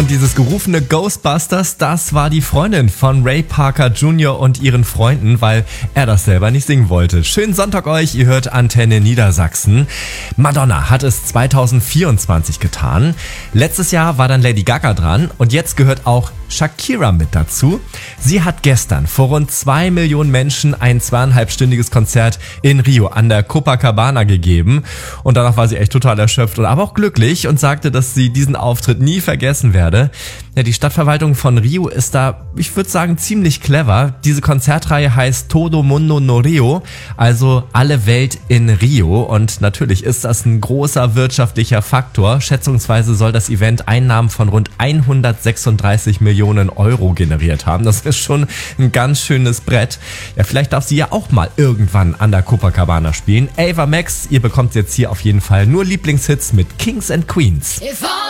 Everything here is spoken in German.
Und dieses gerufene Ghostbusters, das war die Freundin von Ray Parker Jr. und ihren Freunden, weil er das selber nicht singen wollte. Schönen Sonntag euch, ihr hört Antenne Niedersachsen. Madonna hat es 2024 getan. Letztes Jahr war dann Lady Gaga dran und jetzt gehört auch Shakira mit dazu. Sie hat gestern vor rund 2 Millionen Menschen ein 2,5-stündiges Konzert in Rio an der Copacabana gegeben. Und danach war sie echt total erschöpft und aber auch glücklich und sagte, dass sie diesen Auftritt nie vergessen werde. Ja, die Stadtverwaltung von Rio ist da, ich würde sagen, ziemlich clever. Diese Konzertreihe heißt Todo Mundo no Rio, also alle Welt in Rio. Und natürlich ist das ein großer wirtschaftlicher Faktor. Schätzungsweise soll das Event Einnahmen von rund 136 Millionen Euro generiert haben. Das ist schon ein ganz schönes Brett. Ja, vielleicht darf sie ja auch mal irgendwann an der Copacabana spielen. Ava Max, ihr bekommt jetzt hier auf jeden Fall nur Lieblingshits mit Kings and Queens.